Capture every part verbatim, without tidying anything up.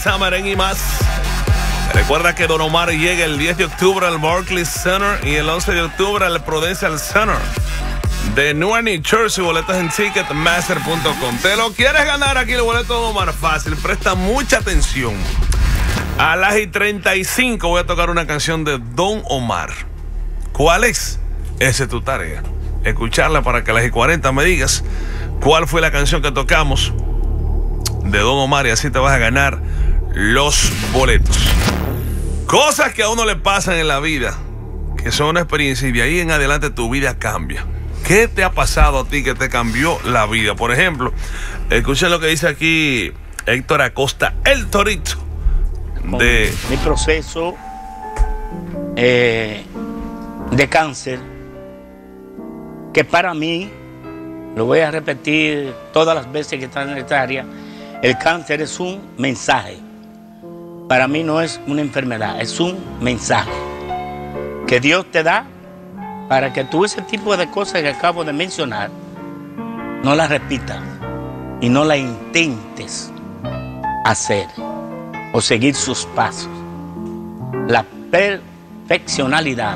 Samarín y más. Recuerda que Don Omar llega el diez de octubre al Barclays Center y el once de octubre al Prudential Center de Newark, New Jersey. Boletos en ticketmaster punto com. ¿Te lo quieres ganar aquí el boleto de Omar? Fácil, presta mucha atención. A las y treinta y cinco voy a tocar una canción de Don Omar. ¿Cuál es? Esa es tu tarea. Escucharla para que a las y cuarenta me digas cuál fue la canción que tocamos de Don Omar, y así te vas a ganar los boletos. Cosas que a uno le pasan en la vida, que son una experiencia, y de ahí en adelante tu vida cambia. ¿Qué te ha pasado a ti que te cambió la vida? Por ejemplo, escuchen lo que dice aquí Héctor Acosta, el Torito. De mi proceso eh, de cáncer, que para mí, lo voy a repetir todas las veces que está en esta área, el cáncer es un mensaje. Para mí no es una enfermedad, es un mensaje que Dios te da para que tú ese tipo de cosas que acabo de mencionar no las repitas y no las intentes hacer o seguir sus pasos. La perfeccionalidad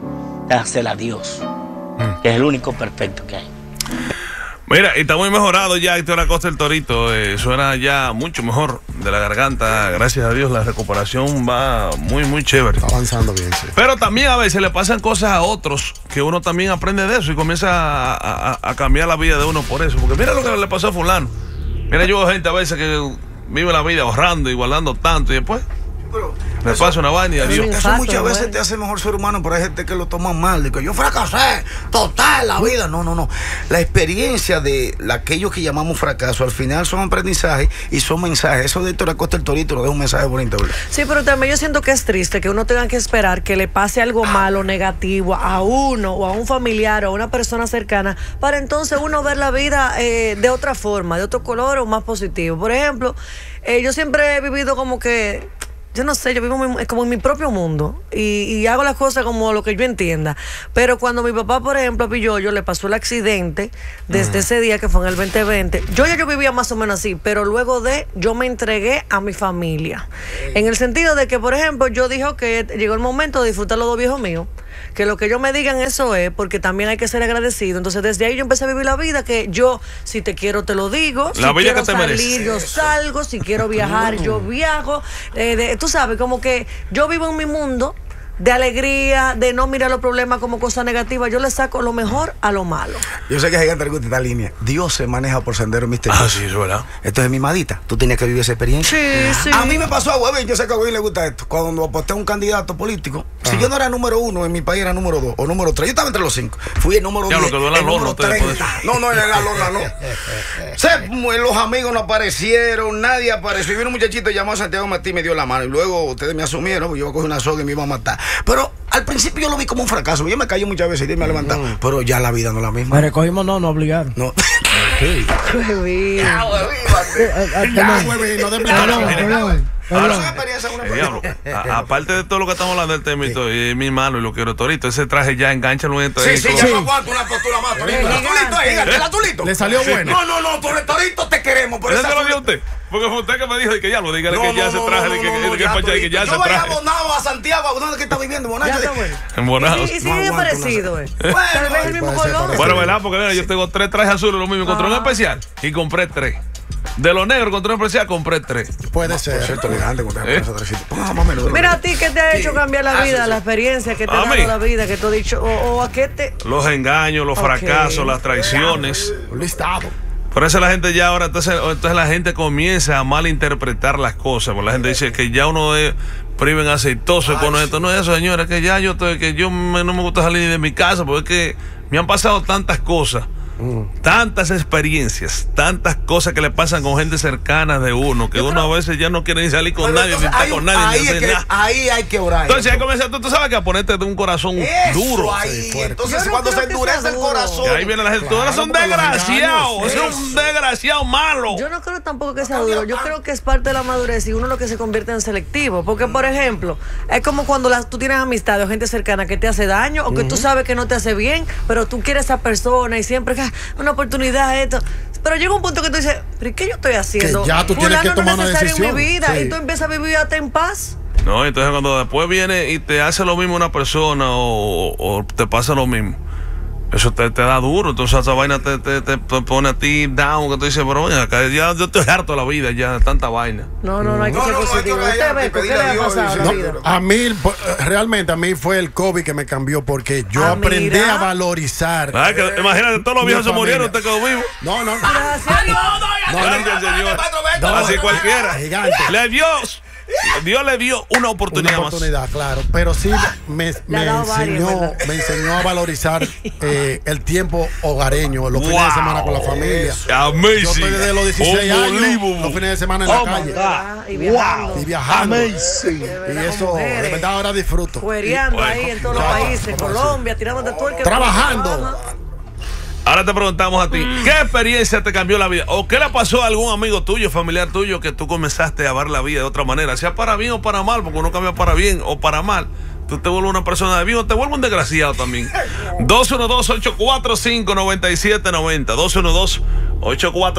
dásela a Dios, que es el único perfecto que hay. Mira, y está muy mejorado ya Héctor Acosta, el Torito. Eh, suena ya mucho mejor de la garganta. Gracias a Dios la recuperación va muy, muy chévere. Está avanzando bien, sí. Pero también a veces le pasan cosas a otros que uno también aprende de eso y comienza a, a, a cambiar la vida de uno por eso. Porque mira lo que le pasó a fulano. Mira, yo veo gente a veces que vive la vida ahorrando y guardando tanto y después Pero me eso, pasa una vaina y adiós. Eso, eso muchas veces bueno. te hace mejor ser humano, pero hay gente que lo toma mal, de que yo fracasé total la vida. No, no, no. La experiencia de la, aquello que llamamos fracaso, al final son aprendizajes y son mensajes. Eso de Héctor Acosta, el Torito, nos deja un mensaje bonito, ¿verdad? Sí, pero también yo siento que es triste que uno tenga que esperar que le pase algo malo, negativo a uno o a un familiar o a una persona cercana para entonces uno ver la vida eh, de otra forma, de otro color o más positivo. Por ejemplo, eh, yo siempre he vivido como que, yo no sé, yo vivo muy, como en mi propio mundo y, y hago las cosas como lo que yo entienda. Pero cuando mi papá, por ejemplo, a Pilloyo le pasó el accidente desde uh-huh. ese día que fue en el veinte veinte, yo ya yo vivía más o menos así, pero luego de, yo me entregué a mi familia. En el sentido de que, por ejemplo, yo dije que llegó el momento de disfrutar los dos viejos míos, que lo que ellos me digan eso es, porque también hay que ser agradecido. Entonces desde ahí yo empecé a vivir la vida que yo, si te quiero te lo digo, la si vida quiero que te salir mereces. yo salgo, si quiero viajar yo viajo, eh, de, tú sabes, como que yo vivo en mi mundo de alegría, de no mirar los problemas como cosas negativas. Yo le saco lo mejor a lo malo. Yo sé que hay gente que gusta esta línea. Dios se maneja por senderos misteriosos. Ah, sí, eso es verdad. Esto es mi madita. Tú tienes que vivir esa experiencia. Sí, sí. A mí me pasó a Huevín. Yo sé que a Huevín le gusta esto. Cuando aposté a un candidato político, ah. si yo no era número uno, en mi país era número dos o número tres. Yo estaba entre los cinco. Fui el número diez. diez. Lo que el número treinta. No, no, en la lona, no. Se, los amigos no aparecieron, nadie apareció. Y vino un muchachito llamado Santiago Martí y me dio la mano. Y luego ustedes me asumieron, yo cogí una soga y me iba a matar. Pero al principio yo lo vi como un fracaso. Yo me caí muchas veces y me he levantado. Uh-huh. Pero ya la vida no es la misma. Me recogimos, no, no obligaron. No. Huevín. Ya, Huevín. Ya, Huevín, no te Diablo, aparte de todo lo que estamos hablando del tema, sí. mi hermano, y lo quiero, Torito, ese traje ya engancha el momento. Sí, sí, ya no aguanto una postura más, Torito. ¿El azulito ahí? ¿El azulito? Le salió sí. bueno. No, no, no, Torito, te queremos. ¿Ese se lo dio usted? Porque fue usted que me dijo que ya lo diga, no, que ya no, se traje, no, no, que, no, que, ya, que, que ya yo se voy traje. a Bonao, a Santiago, ¿dónde es que está viviendo? Bonao. Ya está bueno. En Bonao. Y sigue no parecido, eh. Bueno, tal vez el mismo color. Bueno, ¿verdad? Porque mira, yo tengo tres trajes azules, lo mismo. Encontré un especial y compré tres. De los negros contra un especial compré tres. Puede ser. Cierto, elegante, ¿Eh? Mira, a ti, ¿qué te ha hecho cambiar la vida? Ah, la experiencia que te ha dado la vida, que tú has dicho, o, o a qué te... Los engaños, los okay. fracasos, las traiciones. Listado. Por eso la gente ya ahora, entonces, entonces la gente comienza a malinterpretar las cosas. Porque la gente dice que ya uno es priven aceitoso Ay, con esto. No es eso, señora, que ya yo estoy, que yo me, no me gusta salir de mi casa porque es que me han pasado tantas cosas. Mm. Tantas experiencias, tantas cosas que le pasan con gente cercana de uno, que Yo uno creo... a veces ya no quiere ni salir con nadie, ni estar con nadie, ahí, ni hacer que, nada. Ahí hay que orar. Entonces ahí comienza, tú, tú sabes que a ponerte de un corazón Eso, duro. Ahí. Sí, entonces no cuando se endurece el corazón. Y ahí viene la gente, todos son desgraciados, es un desgraciado malo. Yo no creo tampoco que sea duro, yo creo que es parte de la madurez y uno lo que se convierte en selectivo. Porque, por ejemplo, es como cuando las, tú tienes amistad o gente cercana que te hace daño o que uh-huh. tú sabes que no te hace bien, pero tú quieres a esa persona y siempre que ah, una oportunidad, esto. Pero llega un punto que tú dices, ¿pero qué yo estoy haciendo? Que ya tú tienes que Fulano tomar no es una necesario decisión. en mi vida. Sí. Y tú empiezas a vivir hasta en paz. No, entonces cuando después viene y te hace lo mismo una persona o, o te pasa lo mismo, eso te, te da duro. Entonces esa vaina te, te, te pone a ti down, que tú dices, pero oye, acá ya yo estoy harto de la vida, ya tanta vaina. No, no, no hay que No, ser no, no, hay que positivo. ¿Usted callar, ve por qué pedirle le a ha Dios, pasado dice, la No, vida? a mí, pues, realmente, a mí fue el COVID que me cambió porque yo Ah, aprendí mira. a valorizar. Ah, que, imagínate, todos los Mi viejos se familia. murieron, usted quedó vivo. No, no. Gracias. No, Gracias, señor. no, Así no, cualquiera. gigante. Le dio, Dios le dio una oportunidad, Una más. oportunidad, claro. Pero sí me, me ha dado varias, enseñó, ¿verdad? me enseñó a valorizar eh, el tiempo hogareño, los fines Wow. de semana con la familia. Amazing. Yo estoy desde los dieciséis años, Unbelievable. los fines de semana en la calle. ¿Verdad? Y viajando. Y viajando. De Y verdad, eso, con de mujeres. verdad, ahora disfruto. Cuereando Bueno, ahí en todos los ya, países, vamos a Colombia, tirando de todo el que Trabajando. trabaja. Ahora te preguntamos a ti, ¿qué experiencia te cambió la vida? ¿O qué le pasó a algún amigo tuyo, familiar tuyo, que tú comenzaste a ver la vida de otra manera? Sea para bien o para mal, porque uno cambia para bien o para mal. Tú te vuelves una persona de bien o te vuelves un desgraciado también. dos uno dos, ocho cuatro cinco, nueve siete nueve cero. dos uno dos, ocho cuatro